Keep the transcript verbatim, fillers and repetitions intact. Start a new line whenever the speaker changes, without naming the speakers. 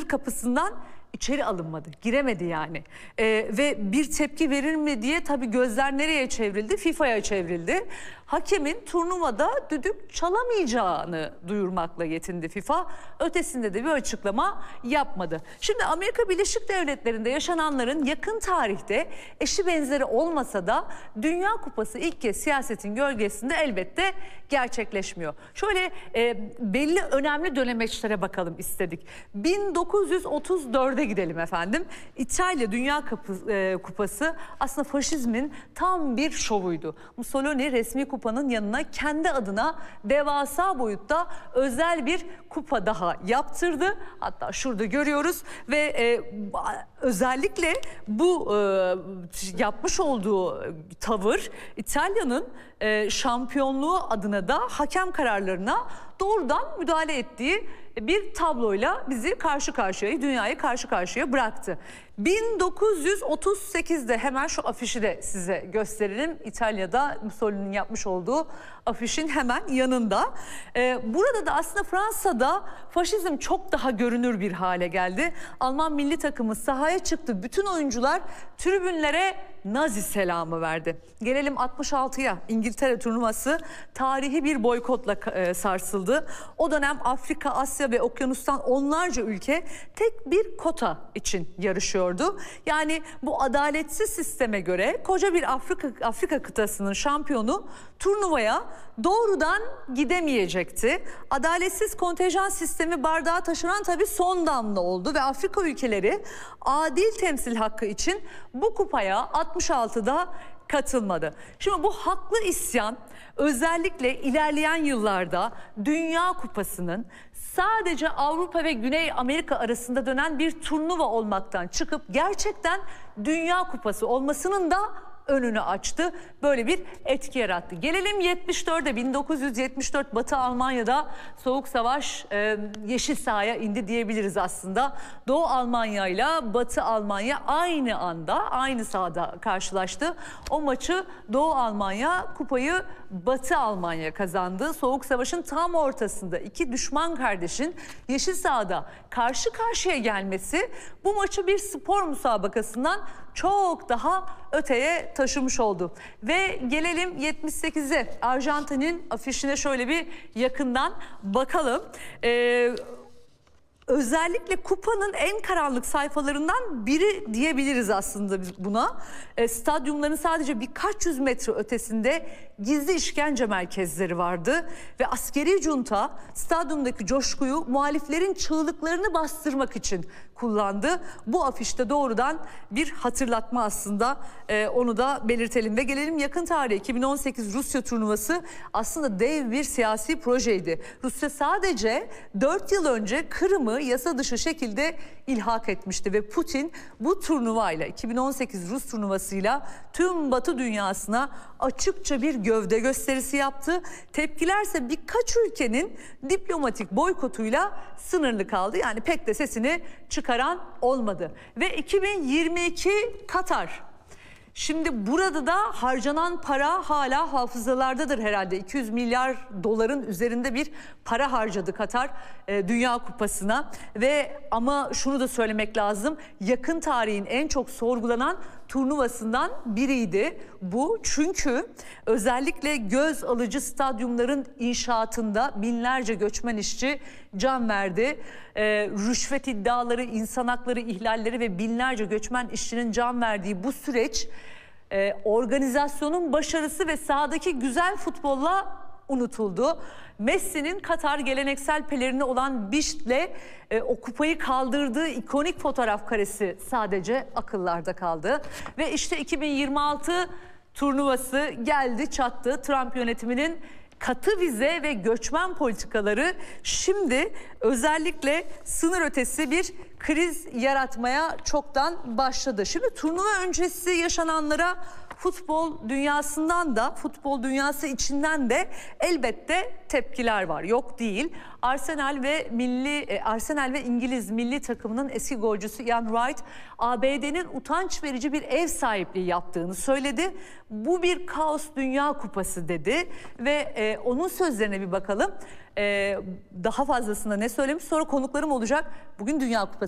sınır kapısından içeri alınmadı, giremedi yani. Ee, ve bir tepki verir mi diye tabii gözler nereye çevrildi? FIFA'ya çevrildi. Hakemin turnuvada düdük çalamayacağını duyurmakla yetindi FIFA. Ötesinde de bir açıklama yapmadı. Şimdi Amerika Birleşik Devletleri'nde yaşananların yakın tarihte eşi benzeri olmasa da Dünya Kupası ilk kez siyasetin gölgesinde elbette gerçekleşmiyor. Şöyle e, belli önemli dönemeçlere bakalım istedik. bin dokuz yüz otuz dörde gidelim efendim. İtalya Dünya Kapı, e, Kupası aslında faşizmin tam bir şovuydu. Mussolini resmi kupanın yanına kendi adına devasa boyutta özel bir kupa daha yaptırdı. Hatta şurada görüyoruz ve e, özellikle bu e, yapmış olduğu tavır İtalya'nın e, şampiyonluğu adına da hakem kararlarına doğrudan müdahale ettiği bir tabloyla bizi karşı karşıya, dünyayı karşı karşıya bıraktı. bin dokuz yüz otuz sekizde hemen şu afişi de size gösterelim. İtalya'da Mussolini'nin yapmış olduğu afişin hemen yanında. Ee, burada da aslında Fransa'da faşizm çok daha görünür bir hale geldi. Alman milli takımı sahaya çıktı. Bütün oyuncular tribünlere Nazi selamı verdi. Gelelim altmış altıya. İngiltere turnuvası tarihi bir boykotla e, sarsıldı. O dönem Afrika, Asya ve Okyanus'tan onlarca ülke tek bir kota için yarışıyordu. Yani bu adaletsiz sisteme göre koca bir Afrika Afrika kıtasının şampiyonu turnuvaya doğrudan gidemeyecekti. Adaletsiz kontenjan sistemi bardağı taşıran tabii son damla oldu ve Afrika ülkeleri adil temsil hakkı için bu kupaya altmış altıda katılmadı. Şimdi bu haklı isyan özellikle ilerleyen yıllarda Dünya Kupası'nın sadece Avrupa ve Güney Amerika arasında dönen bir turnuva olmaktan çıkıp gerçekten Dünya Kupası olmasının da önünü açtı. Böyle bir etki yarattı. Gelelim yetmiş dörde. bin dokuz yüz yetmiş dört Batı Almanya'da Soğuk Savaş e, yeşil sahaya indi diyebiliriz aslında. Doğu Almanya ile Batı Almanya aynı anda aynı sahada karşılaştı. O maçı Doğu Almanya, kupayı Batı Almanya kazandı. Soğuk Savaş'ın tam ortasında iki düşman kardeşin yeşil sahada karşı karşıya gelmesi bu maçı bir spor müsabakasından çok daha öteye taşımış oldu. Ve gelelim yetmiş sekize. Arjantin'in afişine şöyle bir yakından bakalım. Ee, özellikle kupanın en karanlık sayfalarından biri diyebiliriz aslında biz buna. E, stadyumların sadece birkaç yüz metre ötesinde gizli işkence merkezleri vardı ve askeri junta stadyumdaki coşkuyu muhaliflerin çığlıklarını bastırmak için kullandı. Bu afişte doğrudan bir hatırlatma aslında, e, onu da belirtelim ve gelelim yakın tarihe. iki bin on sekiz Rusya turnuvası aslında dev bir siyasi projeydi. Rusya sadece dört yıl önce Kırım'ı yasa dışı şekilde ilhak etmişti ve Putin bu turnuvayla iki bin on sekiz Rus turnuvasıyla tüm Batı dünyasına açıkça bir gövde gösterisi yaptı. Tepkilerse birkaç ülkenin diplomatik boykotuyla sınırlı kaldı. Yani pek de sesini çıkaran olmadı. Ve iki bin yirmi iki Katar. Şimdi burada da harcanan para hala hafızalardadır herhalde. iki yüz milyar doların üzerinde bir para harcadı Katar e, Dünya Kupası'na. Ve ama şunu da söylemek lazım. Yakın tarihin en çok sorgulanan turnuvasından biriydi bu. Çünkü özellikle göz alıcı stadyumların inşaatında binlerce göçmen işçi can verdi. Ee, rüşvet iddiaları, insan hakları ihlalleri ve binlerce göçmen işçinin can verdiği bu süreç e, organizasyonun başarısı ve sahadaki güzel futbolla unutuldu. Messi'nin Katar geleneksel pelerini olan Bişt'le e, o kupayı kaldırdığı ikonik fotoğraf karesi sadece akıllarda kaldı. Ve işte iki bin yirmi altı turnuvası geldi çattı. Trump yönetiminin katı vize ve göçmen politikaları şimdi özellikle sınır ötesi bir kriz yaratmaya çoktan başladı. Şimdi turnuva öncesi yaşananlara futbol dünyasından da futbol dünyası içinden de elbette tepkiler var. Yok değil. Arsenal ve milli Arsenal ve İngiliz milli takımının eski golcüsü Ian Wright A B D'nin utanç verici bir ev sahipliği yaptığını söyledi. Bu bir kaos Dünya Kupası dedi ve e, onun sözlerine bir bakalım. E, daha fazlasında ne söylemiş? Sonra konuklarım olacak. Bugün Dünya Kupası